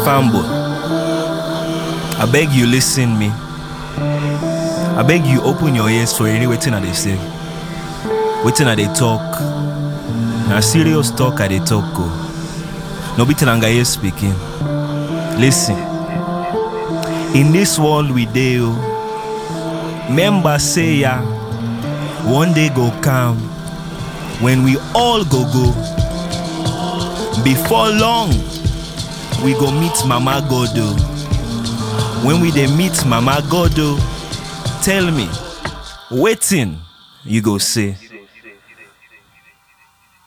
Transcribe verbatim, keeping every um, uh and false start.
Fanboy, I beg you listen me. I beg you open your ears for any waiting that they say. Waiting that they talk. Now serious talk at they talk go. No be Telangaye speaking. Listen. In this world we deal. Member say ya. One day go come. When we all go go. Before long, we go meet Mama Godo. When we dey meet Mama Godo, tell me, waiting you go say.